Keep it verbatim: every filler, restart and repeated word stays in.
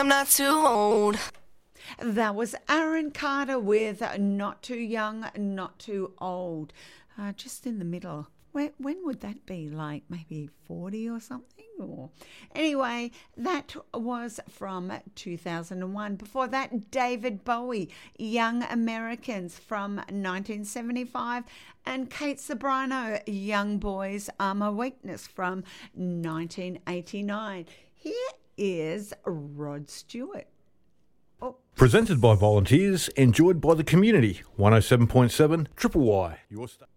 I'm not too old. That was Aaron Carter with Not Too Young, Not Too Old. Uh, just in the middle. When, when would that be? Like maybe forty or something? Or anyway, that was from two thousand one. Before that, David Bowie, Young Americans from nineteen seventy-five. And Kate Ceberano, Young Boys Are My Weakness from nineteen eighty-nine. Here is Rod Stewart. Oh. Presented by volunteers, enjoyed by the community. one oh seven point seven Triple Y. Your sta-